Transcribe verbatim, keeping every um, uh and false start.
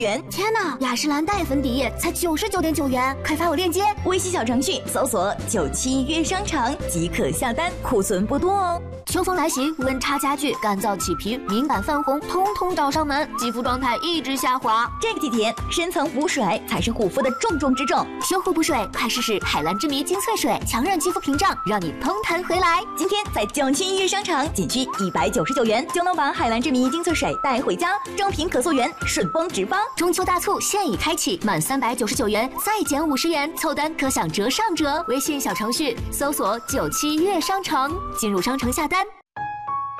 元。 天哪，雅诗兰黛粉底液才九十九点九元，快发我链接！ 微信小程序搜索“九七约商场”即可下单，库存不多哦。 秋风来袭，温差加剧，干燥起皮、敏感泛红，通通找上门，肌肤状态一直下滑。 这个季节，深层补水才是护肤的重中之重。 修护补水，快试试海蓝之谜精粹水，强韧肌肤屏障，让你嘭弹回来。 今天在九七约商场，仅需一百九十九元就能把海蓝之谜精粹水带回家，正品可溯源，顺丰直发。 中秋大促现已开启，满三百九十九元再减五十元，凑单可享折上折。微信小程序搜索九七悦商城，进入商城下单。